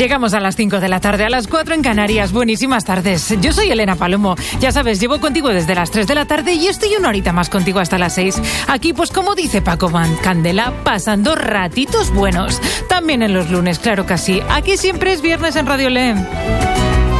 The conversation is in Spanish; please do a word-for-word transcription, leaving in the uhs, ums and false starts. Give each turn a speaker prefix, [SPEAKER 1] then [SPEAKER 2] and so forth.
[SPEAKER 1] Llegamos a las cinco de la tarde, a las cuatro en Canarias. Buenísimas tardes. Yo soy Elena Palomo. Ya sabes, llevo contigo desde las tres de la tarde y estoy una horita más contigo hasta las seis. Aquí, pues como dice Paco Van Candela, pasando ratitos buenos. También en los lunes, claro que sí. Aquí siempre es viernes en Radio Le.